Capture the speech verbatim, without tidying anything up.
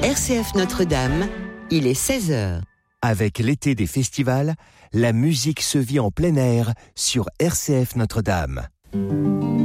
R C F Notre-Dame, il est seize heures. Avec l'été des festivals, la musique se vit en plein air sur R C F Notre-Dame.